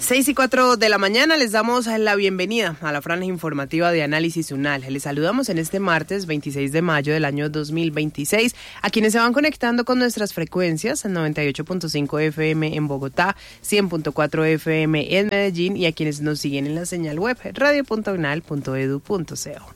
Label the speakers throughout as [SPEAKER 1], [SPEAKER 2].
[SPEAKER 1] 6:04 de la mañana, les damos la bienvenida a la franja informativa de Análisis UNAL. Les saludamos en este martes 26 de mayo del año 2026 a quienes se van conectando con nuestras frecuencias en 98.5 FM en Bogotá, 100.4 FM en Medellín y a quienes nos siguen en la señal web radio.unal.edu.co.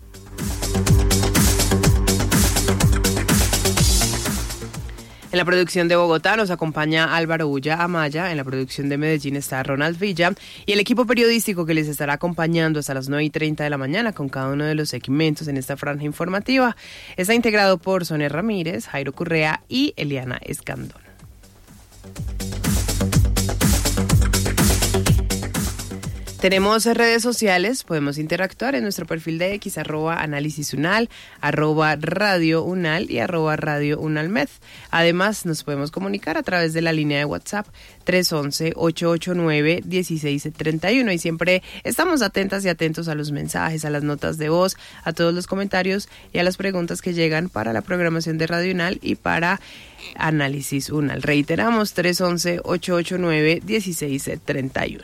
[SPEAKER 1] En la producción de Bogotá nos acompaña Álvaro Ulla Amaya, en la producción de Medellín está Ronald Villa y el equipo periodístico que les estará acompañando hasta las 9:30 de la mañana con cada uno de los segmentos en esta franja informativa. Está integrado por Sonia Ramírez, Jairo Correa y Eliana Escandón. Tenemos redes sociales, podemos interactuar en nuestro perfil de X, @análisis UNAL, @Radio UNAL y @Radio UNALmed. Además, nos podemos comunicar a través de la línea de WhatsApp 311-889-1631 y siempre estamos atentas y atentos a los mensajes, a las notas de voz, a todos los comentarios y a las preguntas que llegan para la programación de Radio UNAL y para Análisis UNAL. Reiteramos, 311-889-1631.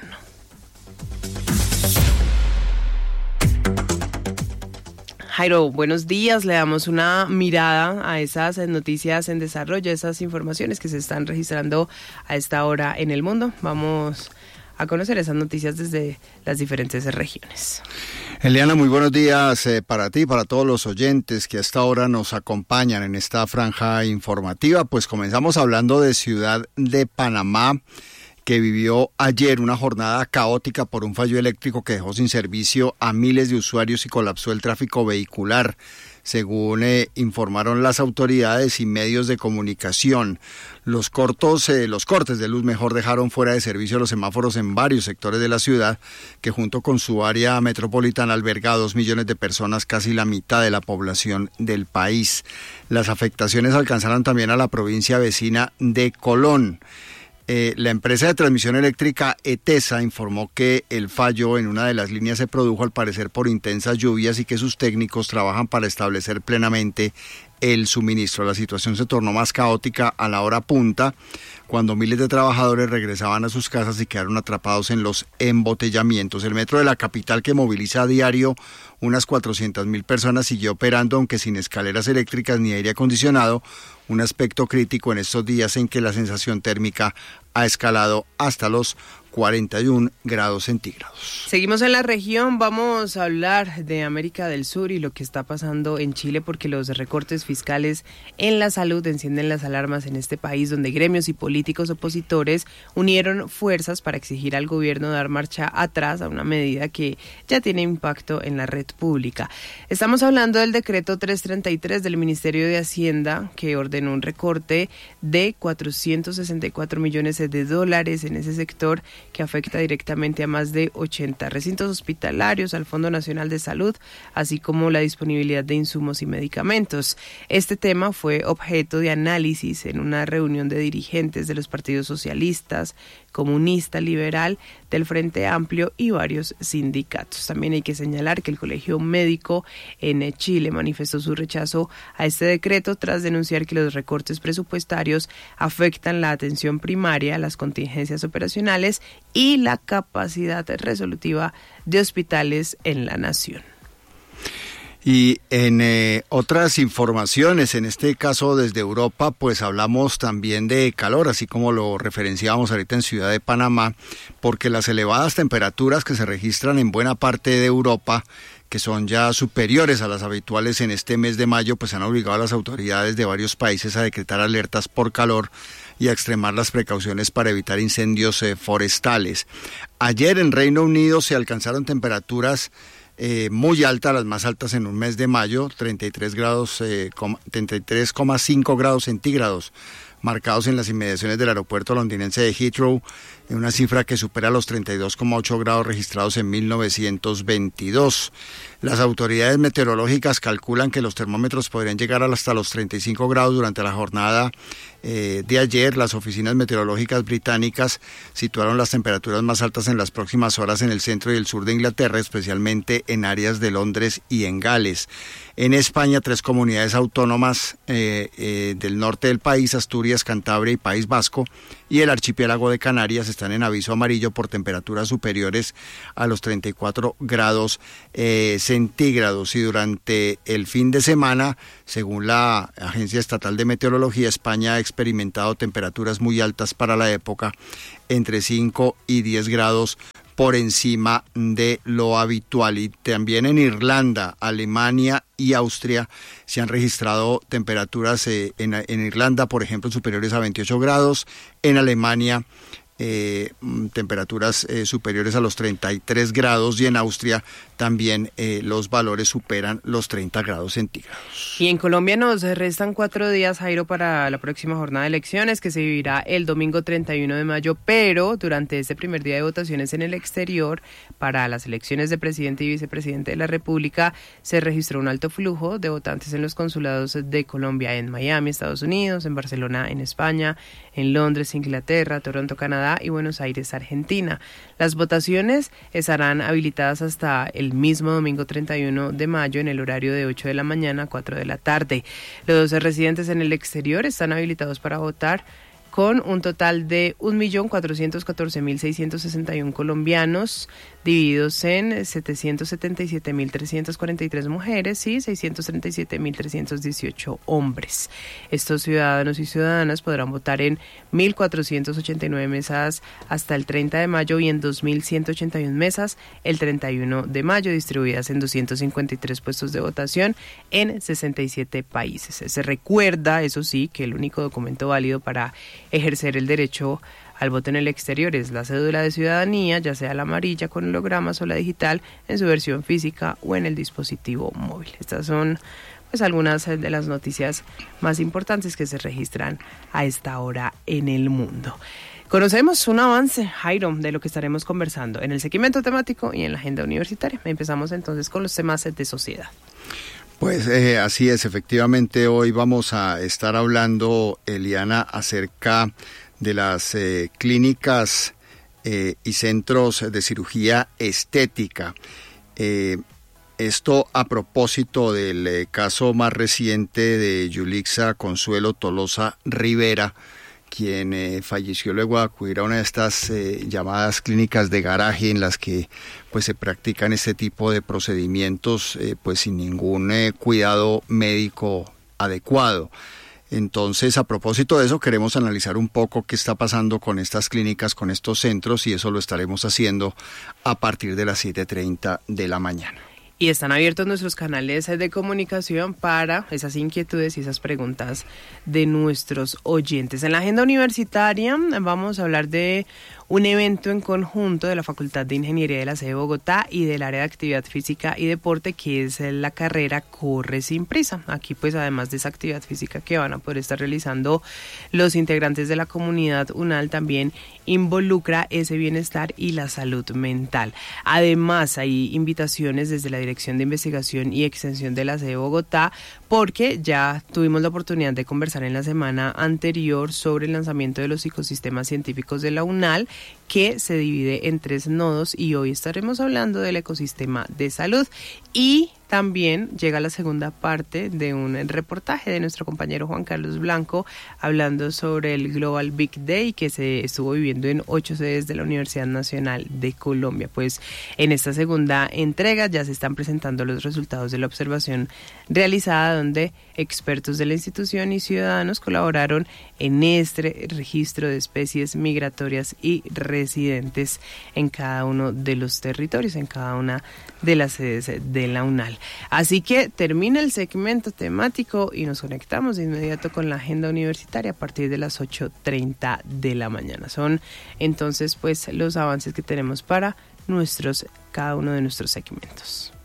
[SPEAKER 1] Jairo, buenos días. Le damos una mirada a esas noticias en desarrollo, esas informaciones que se están registrando a esta hora en el mundo. Vamos a conocer esas noticias desde las diferentes regiones.
[SPEAKER 2] Eliana, muy buenos días para ti, para todos los oyentes que a esta hora nos acompañan en esta franja informativa. Pues comenzamos hablando de Ciudad de Panamá, que vivió ayer una jornada caótica por un fallo eléctrico que dejó sin servicio a miles de usuarios y colapsó el tráfico vehicular, según informaron las autoridades y medios de comunicación. Los cortes de luz dejaron fuera de servicio los semáforos en varios sectores de la ciudad, que junto con su área metropolitana alberga a 2 millones de personas, casi la mitad de la población del país. Las afectaciones alcanzaron también a la provincia vecina de Colón. La empresa de transmisión eléctrica ETESA informó que el fallo en una de las líneas se produjo al parecer por intensas lluvias y que sus técnicos trabajan para establecer plenamente el suministro. La situación se tornó más caótica a la hora punta, cuando miles de trabajadores regresaban a sus casas y quedaron atrapados en los embotellamientos. El metro de la capital, que moviliza a diario unas 400.000 personas, siguió operando, aunque sin escaleras eléctricas ni aire acondicionado, un aspecto crítico en estos días en que la sensación térmica ha escalado hasta los 41 grados centígrados.
[SPEAKER 1] Seguimos en la región, vamos a hablar de América del Sur y lo que está pasando en Chile, porque los recortes fiscales en la salud encienden las alarmas en este país, donde gremios y políticos opositores unieron fuerzas para exigir al gobierno dar marcha atrás a una medida que ya tiene impacto en la red pública. Estamos hablando del decreto 333 del Ministerio de Hacienda, que ordenó un recorte de $464 millones en ese sector, que afecta directamente a más de 80 recintos hospitalarios, al Fondo Nacional de Salud, así como la disponibilidad de insumos y medicamentos. Este tema fue objeto de análisis en una reunión de dirigentes de los partidos socialistas, comunista, liberal, del Frente Amplio y varios sindicatos. También hay que señalar que el Colegio Médico en Chile manifestó su rechazo a este decreto tras denunciar que los recortes presupuestarios afectan la atención primaria, las contingencias operacionales y la capacidad resolutiva de hospitales en la nación.
[SPEAKER 2] Y en otras informaciones, en este caso desde Europa, pues hablamos también de calor, así como lo referenciábamos ahorita en Ciudad de Panamá, porque las elevadas temperaturas que se registran en buena parte de Europa, que son ya superiores a las habituales en este mes de mayo, pues han obligado a las autoridades de varios países a decretar alertas por calor y a extremar las precauciones para evitar incendios forestales. Ayer en Reino Unido se alcanzaron temperaturas muy altas, las más altas en un mes de mayo, 33,5 grados centígrados, marcados en las inmediaciones del aeropuerto londinense de Heathrow, en una cifra que supera los 32,8 grados registrados en 1922. Las autoridades meteorológicas calculan que los termómetros podrían llegar hasta los 35 grados durante la jornada de ayer. Las oficinas meteorológicas británicas situaron las temperaturas más altas en las próximas horas en el centro y el sur de Inglaterra, especialmente en áreas de Londres y en Gales. En España, 3 comunidades autónomas del norte del país, Asturias, Cantabria y País Vasco, y el archipiélago de Canarias están en aviso amarillo por temperaturas superiores a los 34 grados centígrados. Y durante el fin de semana, según la Agencia Estatal de Meteorología, España ha experimentado temperaturas muy altas para la época, entre 5 y 10 grados por encima de lo habitual. Y también en Irlanda, Alemania y Austria se han registrado temperaturas en Irlanda, por ejemplo, superiores a 28 grados, en Alemania temperaturas superiores a los 33 grados y en Austria también los valores superan los 30 grados centígrados.
[SPEAKER 1] Y en Colombia nos restan 4 días, Jairo, para la próxima jornada de elecciones que se vivirá el domingo 31 de mayo, pero durante este primer día de votaciones en el exterior para las elecciones de presidente y vicepresidente de la República se registró un alto flujo de votantes en los consulados de Colombia en Miami, Estados Unidos, en Barcelona, en España, en Londres, Inglaterra, Toronto, Canadá y Buenos Aires, Argentina. Las votaciones estarán habilitadas hasta el mismo domingo 31 de mayo en el horario de 8 de la mañana a 4 de la tarde. Los residentes en el exterior están habilitados para votar con un total de 1.414.661 colombianos, divididos en 777.343 mujeres y 637.318 hombres. Estos ciudadanos y ciudadanas podrán votar en 1.489 mesas hasta el 30 de mayo y en 2.181 mesas el 31 de mayo, distribuidas en 253 puestos de votación en 67 países. Se recuerda, eso sí, que el único documento válido para ejercer el derecho al voto en el exterior es la cédula de ciudadanía, ya sea la amarilla con hologramas o la digital en su versión física o en el dispositivo móvil. Estas son pues algunas de las noticias más importantes que se registran a esta hora en el mundo. Conocemos un avance, Jairo, de lo que estaremos conversando en el segmento temático y en la agenda universitaria. Empezamos entonces con los temas de sociedad.
[SPEAKER 2] Pues así es, efectivamente hoy vamos a estar hablando, Eliana, acerca de las clínicas y centros de cirugía estética. Esto a propósito del caso más reciente de Yulixa Consuelo Tolosa Rivera, quien falleció luego de acudir a una de estas llamadas clínicas de garaje en las que pues se practican este tipo de procedimientos pues sin ningún cuidado médico adecuado. Entonces, a propósito de eso, queremos analizar un poco qué está pasando con estas clínicas, con estos centros, y eso lo estaremos haciendo a partir de las 7:30 de la mañana.
[SPEAKER 1] Y están abiertos nuestros canales de comunicación para esas inquietudes y esas preguntas de nuestros oyentes. En la agenda universitaria vamos a hablar de un evento en conjunto de la Facultad de Ingeniería de la sede de Bogotá y del área de actividad física y deporte, que es la carrera Corre Sin Prisa. Aquí pues además de esa actividad física que van a poder estar realizando los integrantes de la comunidad UNAL, también involucra ese bienestar y la salud mental. Además hay invitaciones desde la Dirección de Investigación y Extensión de la sede de Bogotá, porque ya tuvimos la oportunidad de conversar en la semana anterior sobre el lanzamiento de los ecosistemas científicos de la UNAL, que se divide en 3 nodos, y hoy estaremos hablando del ecosistema de salud. Y también llega la segunda parte de un reportaje de nuestro compañero Juan Carlos Blanco hablando sobre el Global Big Day que se estuvo viviendo en 8 sedes de la Universidad Nacional de Colombia. Pues en esta segunda entrega ya se están presentando los resultados de la observación realizada, donde expertos de la institución y ciudadanos colaboraron en este registro de especies migratorias y residentes en cada uno de los territorios, en cada una de las sedes de la UNAL. Así que termina el segmento temático y nos conectamos de inmediato con la agenda universitaria a partir de las 8:30 de la mañana. Son entonces pues los avances que tenemos para cada uno de nuestros segmentos.